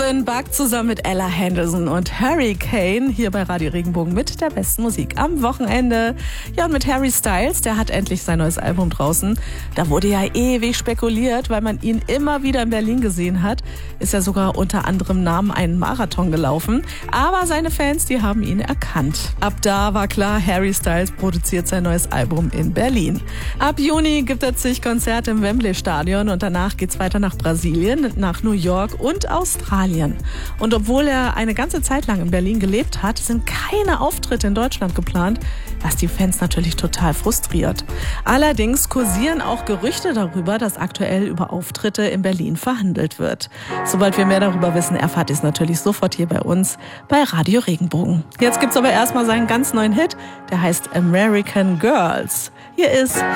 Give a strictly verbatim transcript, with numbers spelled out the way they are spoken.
Alban Buck zusammen mit Ella Henderson und Hurricane hier bei Radio Regenbogen mit der besten Musik am Wochenende. Ja, und mit Harry Styles, der hat endlich sein neues Album draußen. Da wurde ja ewig spekuliert, weil man ihn immer wieder in Berlin gesehen hat. Ist ja sogar unter anderem Namen einen Marathon gelaufen. Aber seine Fans, die haben ihn erkannt. Ab da war klar, Harry Styles produziert sein neues Album in Berlin. Ab Juni gibt er zig Konzerte im Wembley-Stadion und danach geht's weiter nach Brasilien, nach New York und Australien. Und obwohl er eine ganze Zeit lang in Berlin gelebt hat, sind keine Auftritte in Deutschland geplant, was die Fans natürlich total frustriert. Allerdings kursieren auch Gerüchte darüber, dass aktuell über Auftritte in Berlin verhandelt wird. Sobald wir mehr darüber wissen, erfahrt ihr es natürlich sofort hier bei uns bei Radio Regenbogen. Jetzt gibt's aber erstmal seinen ganz neuen Hit, der heißt American Girls. Hier ist